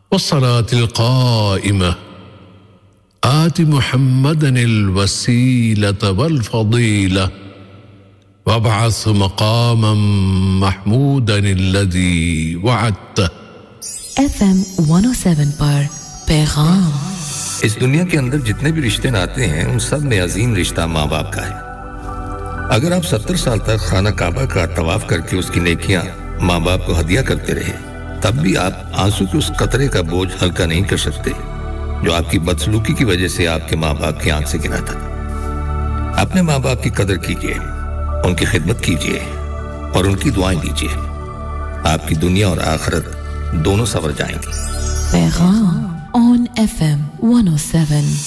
वस्सलातिल क़ाइमा आति मुहम्मदनिल वसीलता वल फ़दीला वबअस मक़ामम महमूदनिल्लज़ी वअदता। FM 107 पर पैगाम। इस दुनिया के अंदर जितने भी रिश्ते नाते हैं उन सब में अजीम रिश्ता माँ बाप का है। अगर आप 70 साल तक खाना काबा का तवाफ करके उसकी नेकियां माँ बाप को हदिया करते रहे, तब भी आप आंसू के उस कतरे का बोझ हल्का नहीं कर सकते जो आपकी बदसलूकी की वजह से आपके माँ बाप की आंख से गिरा था। अपने माँ बाप की कदर कीजिए, उनकी खिदमत कीजिए और उनकी दुआएं लीजिए। आपकी दुनिया और आखिरत दोनों संवर जाएंगी। पैगाम on FM 107।